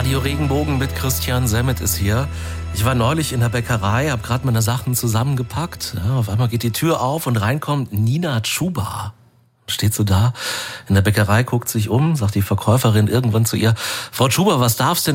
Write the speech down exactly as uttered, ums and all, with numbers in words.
Radio Regenbogen mit Christian Semmet ist hier. Ich war neulich in der Bäckerei, habe gerade meine Sachen zusammengepackt. Ja, auf einmal geht die Tür auf und reinkommt Nina Chuba. Steht so da in der Bäckerei, guckt sich um, sagt die Verkäuferin irgendwann zu ihr: Frau Chuba, was darf's denn